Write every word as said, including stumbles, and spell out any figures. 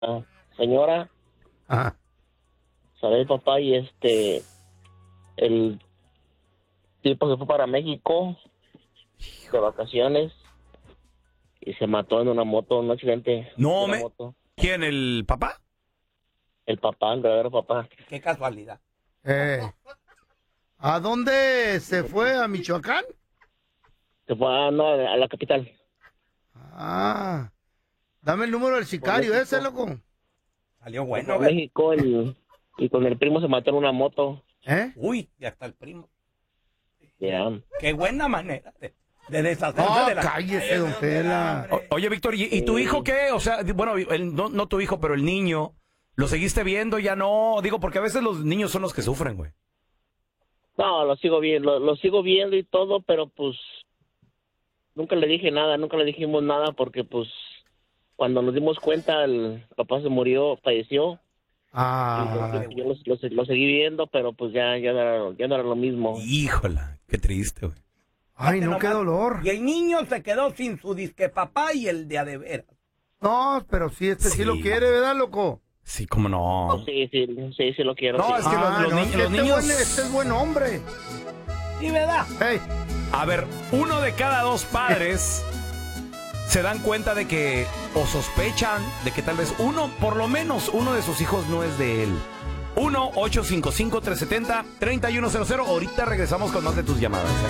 ah, señora, Ajá. sabe papá, y este, el tipo se fue para México de vacaciones y se mató en una moto, un accidente No de una me... moto. ¿Quién, el papá? El papá, el verdadero papá. Qué casualidad. Eh, ¿A dónde se fue? ¿A Michoacán? Se fue a, no, a la capital. Ah, dame el número del sicario México. ese, loco. Salió Se bueno, fue a ¿verdad? México el- y con el primo se mató en una moto. ¿Eh? Uy, ya está el primo. Ya. Qué buena manera de, de deshacerse No, de la... cállese, don Tela. O- oye, Víctor, ¿y, y tu Sí. hijo qué? O sea, di- bueno, el- no, no tu hijo, pero el niño, ¿lo seguiste viendo? Ya no. Digo, porque a veces los niños son los que sufren, güey. No, lo sigo viendo, lo, lo sigo viendo y todo, pero pues nunca le dije nada, nunca le dijimos nada porque pues cuando nos dimos cuenta el papá se murió, falleció. Ah, Y yo lo, lo- lo seguí viendo, pero pues ya, ya, no era, ya no era lo mismo. Híjola, qué triste, güey. ay, no, qué dolor. Y el niño se quedó sin su disque papá y el de a de veras. No, pero sí, este sí, Sí. lo quiere, ¿verdad, loco? Sí, cómo no. Sí, sí, sí, sí lo quiero. No, sí. es que los- Ah, los no, ni- es que los este niños- buen- este es buen hombre. ¿Sí, verdad? Hey, A ver, uno de cada dos padres se dan cuenta de que, o sospechan de que tal vez uno, por lo menos uno de sus hijos no es de él. uno ocho cinco cinco, tres siete cero, tres uno cero cero. Ahorita regresamos con más de tus llamadas. ¿eh?